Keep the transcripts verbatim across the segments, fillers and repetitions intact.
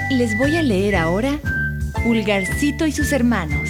Les voy a leer ahora Pulgarcito y sus hermanos.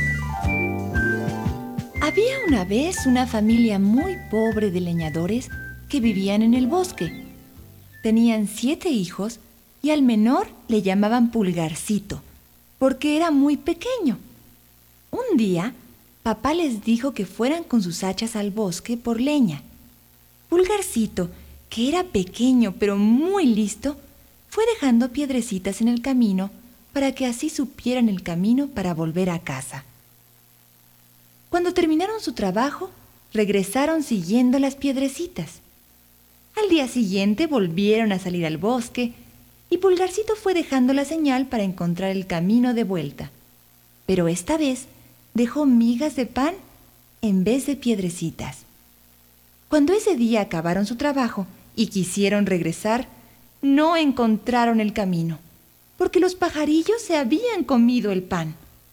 Había una vez una familia muy pobre de leñadores que vivían en el bosque. Tenían siete hijos y al menor le llamaban Pulgarcito, porque era muy pequeño. Un día, papá les dijo que fueran con sus hachas al bosque por leña. Pulgarcito, que era pequeño pero muy listo, fue dejando piedrecitas en el camino para que así supieran el camino para volver a casa. Cuando terminaron su trabajo, regresaron siguiendo las piedrecitas. Al día siguiente volvieron a salir al bosque y Pulgarcito fue dejando la señal para encontrar el camino de vuelta. Pero esta vez dejó migas de pan en vez de piedrecitas. Cuando ese día acabaron su trabajo y quisieron regresar, no encontraron el camino, porque los pajarillos se habían comido el pan.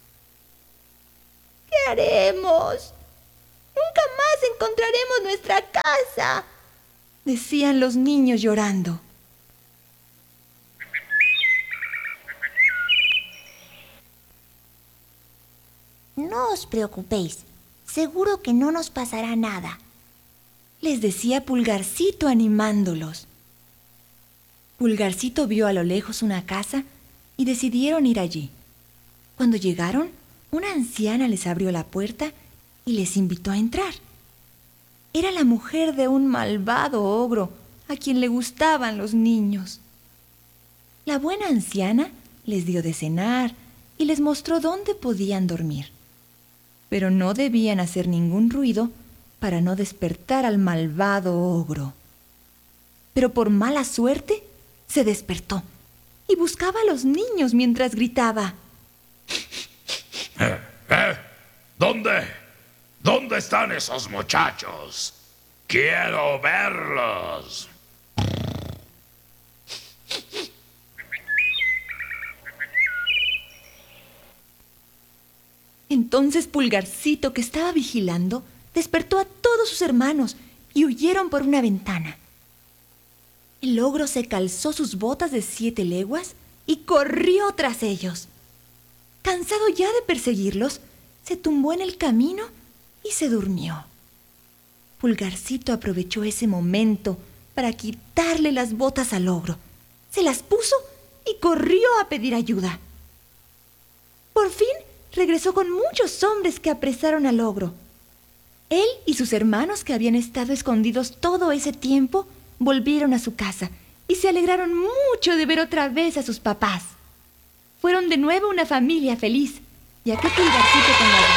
¿Qué haremos? Nunca más encontraremos nuestra casa, decían los niños llorando. No os preocupéis, seguro que no nos pasará nada, les decía Pulgarcito animándolos. Pulgarcito vio a lo lejos una casa y decidieron ir allí. Cuando llegaron, una anciana les abrió la puerta y les invitó a entrar. Era la mujer de un malvado ogro a quien le gustaban los niños. La buena anciana les dio de cenar y les mostró dónde podían dormir. Pero no debían hacer ningún ruido para no despertar al malvado ogro. Pero por mala suerte se despertó y buscaba a los niños mientras gritaba: ¿Eh? ¿Eh? ¿Dónde? ¿Dónde están esos muchachos? ¡Quiero verlos! Entonces Pulgarcito, que estaba vigilando, despertó a todos sus hermanos y huyeron por una ventana. El ogro se calzó sus botas de siete leguas y corrió tras ellos. Cansado ya de perseguirlos, se tumbó en el camino y se durmió. Pulgarcito aprovechó ese momento para quitarle las botas al ogro. Se las puso y corrió a pedir ayuda. Por fin regresó con muchos hombres que apresaron al ogro. Él y sus hermanos, que habían estado escondidos todo ese tiempo, volvieron a su casa y se alegraron mucho de ver otra vez a sus papás. Fueron de nuevo una familia feliz, ya que Pulgarcito con la